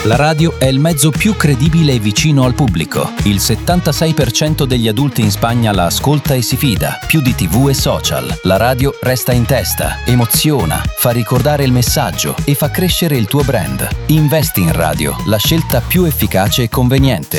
La radio è il mezzo più credibile e vicino al pubblico. Il 76% degli adulti in Spagna la ascolta e si fida, più di TV e social. La radio resta in testa, emoziona, fa ricordare il messaggio e fa crescere il tuo brand. Investi in radio, la scelta più efficace e conveniente.